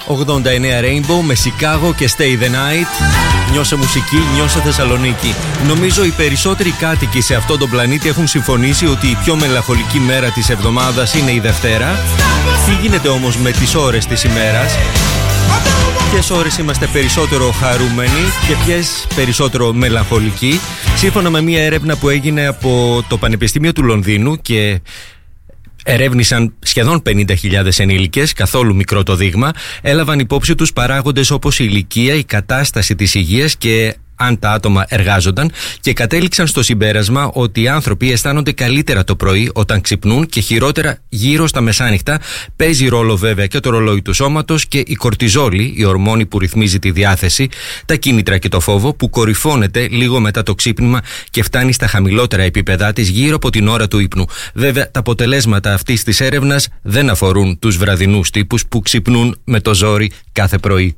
89 Rainbow με Chicago και Stay the Night. Νιώσε μουσική, νιώσε Θεσσαλονίκη. Νομίζω οι περισσότεροι κάτοικοι σε αυτόν τον πλανήτη έχουν συμφωνήσει ότι η πιο μελαγχολική μέρα της εβδομάδας είναι η Δευτέρα. Τι γίνεται όμως με τις ώρες της ημέρας? Ποιες ώρες είμαστε περισσότερο χαρούμενοι και ποιες περισσότερο μελαγχολικοί? Σύμφωνα με μια έρευνα που έγινε από το Πανεπιστήμιο του Λονδίνου και ερεύνησαν σχεδόν 50.000 ενήλικες, καθόλου μικρό το δείγμα, έλαβαν υπόψη τους παράγοντες όπως η ηλικία, η κατάσταση της υγείας και αν τα άτομα εργάζονταν, και κατέληξαν στο συμπέρασμα ότι οι άνθρωποι αισθάνονται καλύτερα το πρωί όταν ξυπνούν και χειρότερα γύρω στα μεσάνυχτα. Παίζει ρόλο βέβαια και το ρολόι του σώματος και η κορτιζόλη, η ορμόνη που ρυθμίζει τη διάθεση, τα κίνητρα και το φόβο, που κορυφώνεται λίγο μετά το ξύπνημα και φτάνει στα χαμηλότερα επίπεδά της γύρω από την ώρα του ύπνου. Βέβαια, τα αποτελέσματα αυτής της έρευνας δεν αφορούν τους βραδινούς τύπους που ξυπνούν με το ζόρι κάθε πρωί.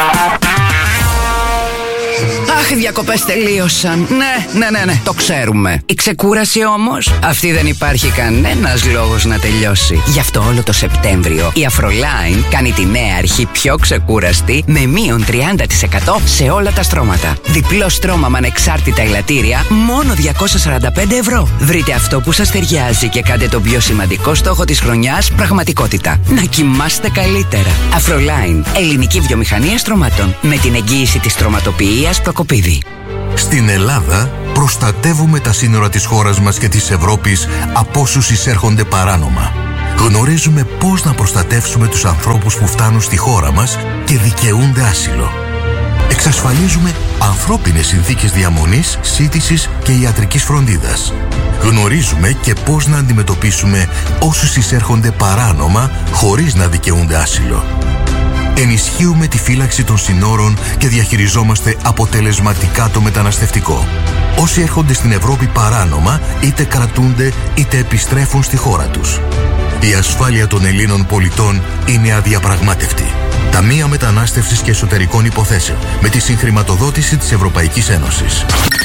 Αχ, οι διακοπές τελείωσαν. Ναι, το ξέρουμε. Η ξεκούραση όμως, αυτή δεν υπάρχει κανένας λόγος να τελειώσει. Γι' αυτό όλο το Σεπτέμβριο η Afroline κάνει τη νέα αρχή πιο ξεκούραστη με μείον 30% σε όλα τα στρώματα. Διπλό στρώμα με ανεξάρτητα ελαττήρια, μόνο 245 ευρώ. Βρείτε αυτό που σας ταιριάζει και κάντε τον πιο σημαντικό στόχο της χρονιάς πραγματικότητα. Να κοιμάστε καλύτερα. Afroline, ελληνική βιομηχανία στρωμάτων. Με την εγγύηση της στρωματοποιίας Προκοπίδη. Στην Ελλάδα προστατεύουμε τα σύνορα της χώρας μας και της Ευρώπης από όσους εισέρχονται παράνομα. Γνωρίζουμε πώς να προστατεύσουμε τους ανθρώπους που φτάνουν στη χώρα μας και δικαιούνται άσυλο. Εξασφαλίζουμε ανθρώπινες συνθήκες διαμονής, σύντησης και ιατρικής φροντίδας. Γνωρίζουμε και πώς να αντιμετωπίσουμε όσους εισέρχονται παράνομα χωρίς να δικαιούνται άσυλο. Ενισχύουμε τη φύλαξη των συνόρων και διαχειριζόμαστε αποτελεσματικά το μεταναστευτικό. Όσοι έρχονται στην Ευρώπη παράνομα, είτε κρατούνται είτε επιστρέφουν στη χώρα τους. Η ασφάλεια των Ελλήνων πολιτών είναι αδιαπραγμάτευτη. Ταμεία Μετανάστευσης και Εσωτερικών Υποθέσεων, με τη συγχρηματοδότηση της Ευρωπαϊκής Ένωσης.